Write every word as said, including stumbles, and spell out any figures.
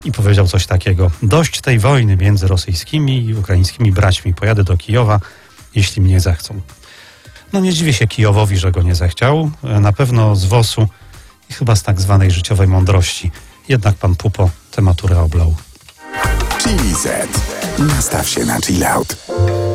i powiedział coś takiego: dość tej wojny między rosyjskimi i ukraińskimi braćmi, pojadę do Kijowa, jeśli mnie zechcą. No nie dziwię się Kijowowi, że go nie zechciał, na pewno z wosu i chyba z tak zwanej życiowej mądrości. Jednak pan Pupo tę maturę oblał. Chili Z. Nastaw się na chill out.